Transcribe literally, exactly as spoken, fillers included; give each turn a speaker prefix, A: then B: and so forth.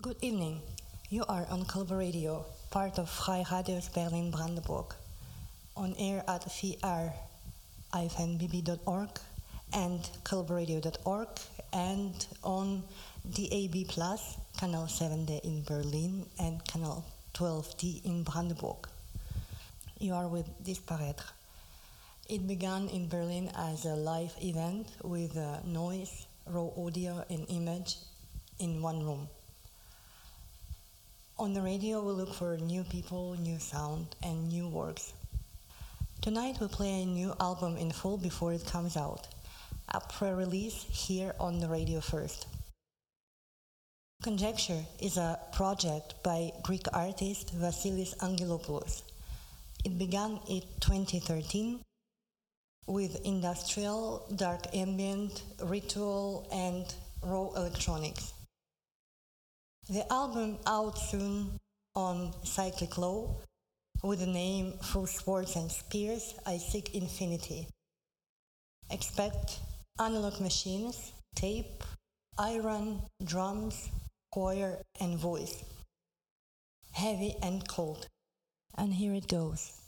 A: Good evening. You are on Culver Radio, part of Freie Radios Berlin-Brandenburg. On air at v r dash b b dot org and culver radio dot org and on D A B plus, Kanal seven D in Berlin and Kanal twelve D in Brandenburg. You are with Disparaître. It began in Berlin as a live event with uh, noise, raw audio and image in one room. On the radio, we look for new people, new sound, and new works. Tonight, we play a new album in full before it comes out, a pre-release here on the radio first. Conjecture is a project by Greek artist Vasilis Angelopoulos. It began in twenty thirteen with industrial, dark ambient, ritual, and raw electronics. The album out soon on Cyclic Low with the name Through Swords and Spears I Seek Infinity. Expect analog machines, tape, iron, drums, choir and voice. Heavy and cold. And here it goes.